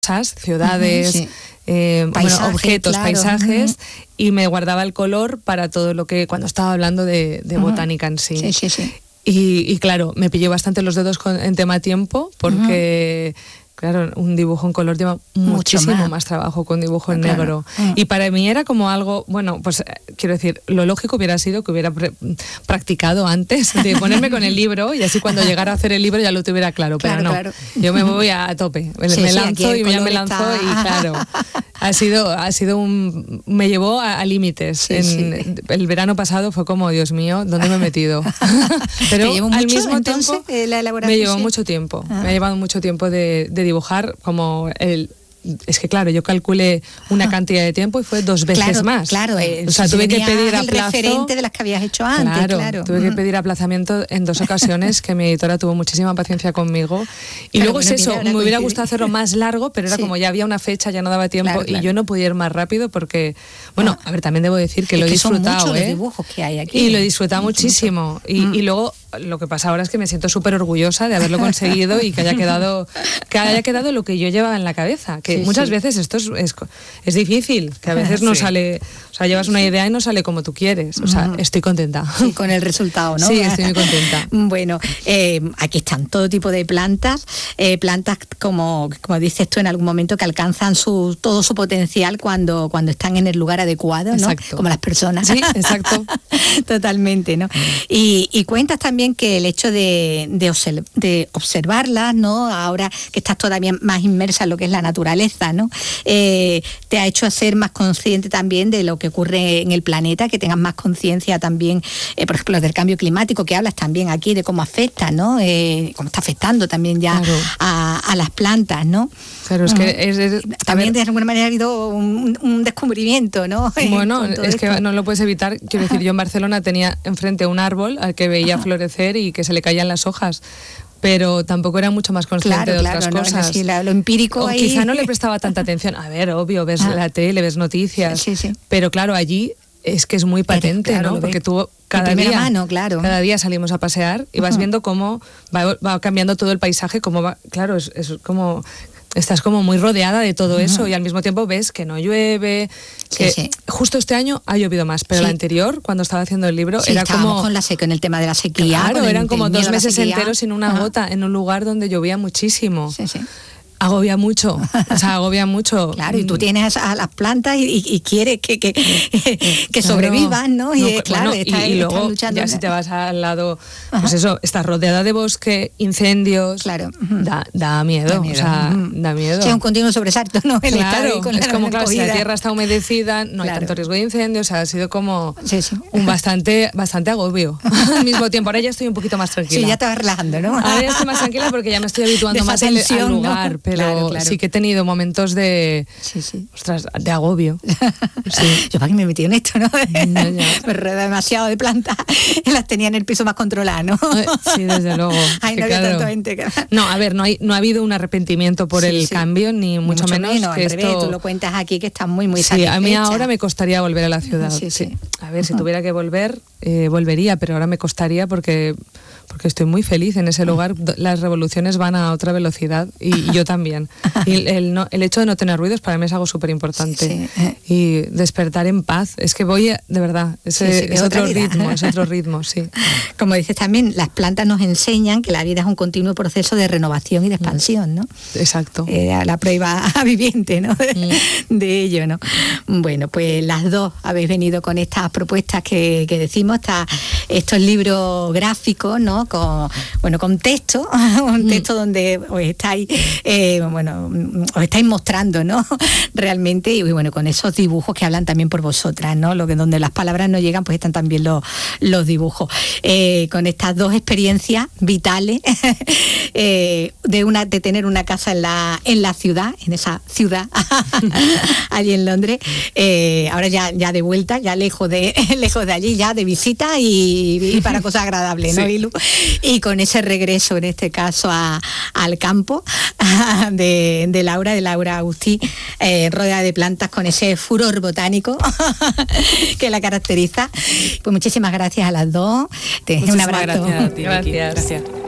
ciudades, Paisajes, objetos, claro. paisajes, y me guardaba el color para todo lo que, cuando estaba hablando de botánica en sí. Sí. Y claro, me pillé bastante los dedos en tema tiempo, porque claro, un dibujo en color lleva muchísimo más trabajo que un dibujo en negro. Y para mí era como algo, bueno, pues quiero decir, lo lógico hubiera sido que hubiera practicado antes de ponerme con el libro, y así cuando llegara a hacer el libro ya lo tuviera claro, pero no. Yo me voy a tope, me lanzo y ya me lanzo y claro, ha sido me llevó a límites. El verano pasado fue como, Dios mío, ¿dónde me he metido? Pero al mismo tiempo la elaboración, me llevó mucho tiempo, me ha llevado mucho tiempo de dibujar, como es que claro, yo calculé una cantidad de tiempo y fue 2 veces más. Claro, o sea, tuve que pedir el referente de las que habías hecho antes, claro. Tuve que pedir aplazamiento en 2 ocasiones, que mi editora tuvo muchísima paciencia conmigo. Y luego me hubiera gustado hacerlo más largo, pero era como ya había una fecha, ya no daba tiempo, y yo no podía ir más rápido porque, bueno, a ver, también debo decir que lo he disfrutado, son muchos los dibujos que hay aquí. Y lo he disfrutado muchísimo. Y luego lo que pasa ahora es que me siento súper orgullosa de haberlo conseguido y que haya quedado lo que yo llevaba en la cabeza, que muchas veces esto es difícil, que a veces no sale, o sea, llevas una idea y no sale como tú quieres. O sea, estoy contenta. Sí, con el resultado, ¿no? Sí, estoy muy contenta. Bueno, aquí están todo tipo de plantas, como dices tú en algún momento, que alcanzan todo su potencial cuando están en el lugar adecuado, ¿no? Exacto. Como las personas. Sí, exacto. Totalmente, ¿no? Y cuentas también que el hecho de observarlas, ¿no? Ahora que estás todavía más inmersa en lo que es la naturaleza, ¿no? Te ha hecho ser más consciente también de lo que ocurre en el planeta, que tengas más conciencia también, por ejemplo, del cambio climático, que hablas también aquí de cómo afecta, ¿no? Cómo está afectando también ya a las plantas, ¿no? Claro, es que también de alguna manera ha habido un descubrimiento, ¿no? Bueno, es que no lo puedes evitar. Quiero decir, yo en Barcelona tenía enfrente un árbol al que veía florecer y que se le caían las hojas, pero tampoco era mucho más consciente de otras cosas. Sí, lo empírico, o ahí. Quizá no le prestaba tanta atención. A ver, obvio, ves la tele, ves noticias, pero claro, allí es que es muy patente, ¿no? Porque tú cada día salimos a pasear y vas viendo cómo va cambiando todo el paisaje, cómo va, claro, es como estás como muy rodeada de todo eso, y al mismo tiempo ves que no llueve, que justo este año ha llovido más, pero el anterior, cuando estaba haciendo el libro, era como con el tema de la sequía. Claro, eran como 2 meses enteros sin una gota en un lugar donde llovía muchísimo. Agobia mucho, agobia mucho. Claro, y tú tienes a las plantas y quieres que sobrevivan, ¿no? Y luego luchando, ya si te vas al lado, pues eso, estás rodeada de bosque, incendios, da miedo, da miedo. Sí, es un continuo sobresalto, ¿no? Es como, claro, si la tierra está humedecida, no hay tanto riesgo de incendios, o sea, ha sido como un bastante agobio. Al mismo tiempo, ahora ya estoy un poquito más tranquila. Sí, ya te vas relajando, ¿no? Ahora ya estoy más tranquila porque ya me estoy habituando más al lugar, ¿no? Pero sí que he tenido momentos de ostras, de agobio. Yo para qué me metí en esto, ¿no? Me rodea demasiado de plantas, las tenía en el piso más controlado, ¿no? Sí, desde luego. Ay, no había tanto gente. No, a ver, no ha habido un arrepentimiento por el cambio, ni mucho menos. Que al revés, tú lo cuentas aquí que estás muy satisfecha. A mí ahora me costaría volver a la ciudad. A ver, si tuviera que volver, volvería, pero ahora me costaría porque estoy muy feliz en ese lugar. Las revoluciones van a otra velocidad y yo también. Y el hecho de no tener ruidos para mí es algo súper importante. Y despertar en paz. Es que voy, de verdad, es otro ritmo, sí. Como dices también, las plantas nos enseñan que la vida es un continuo proceso de renovación y de expansión, ¿no? Exacto. La prueba viviente, ¿no? De ello, ¿no? Bueno, pues las dos habéis venido con estas propuestas que decimos, estos libros gráficos, ¿no? Con texto, un texto donde os estáis mostrando, ¿no? Realmente, y bueno, con esos dibujos que hablan también por vosotras, ¿no? Donde las palabras no llegan, pues están también los dibujos. Con estas dos experiencias vitales de tener una casa en la ciudad, en esa ciudad allí en Londres, ahora ya de vuelta, ya lejos de allí, ya de visita y para cosas agradables, ¿no, Ilu? Y con ese regreso, en este caso, al campo de Laura Agustí, rodeada de plantas con ese furor botánico que la caracteriza. Pues muchísimas gracias a las dos. Un abrazo. Gracias.